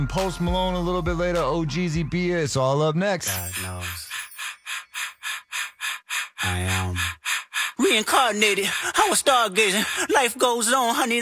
Post Malone a little bit later. OGZ Beer. It's all up next. God knows. I am reincarnated. I was stargazing. Life goes on, honey.